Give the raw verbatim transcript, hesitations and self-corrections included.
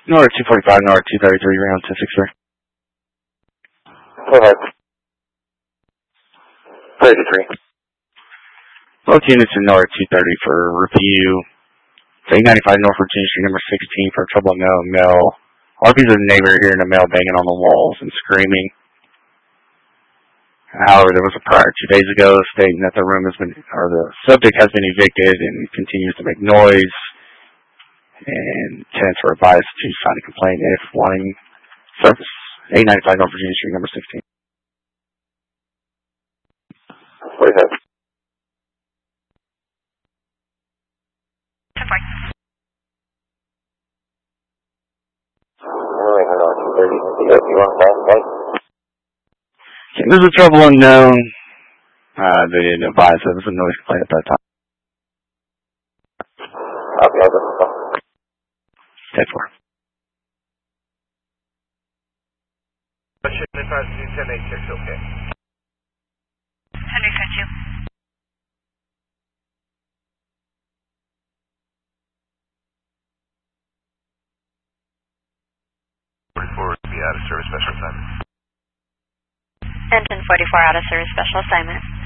North two forty-five, North two thirty-three, round ten six three. Go ahead. thirty-three. Both units in North two thirty for review. eight ninety-five North Virginia Street, number sixteen for trouble in the mail. R P's a neighbor hearing a male banging on the walls and screaming. However, there was a prior two days ago stating that the room has been, or the subject has been evicted and continues to make noise. And tenants are advised to sign a complaint if wanting service. eight ninety-five North Virginia Street, number sixteen. What is that? There's a trouble unknown. Uh, they didn't advise there was a noise complaint at that time. Copy, over. ten four. ten eighty-six, okay. ten eighty-two. forty-four would be out of service special assignment. Engine forty-four out of service special assignment.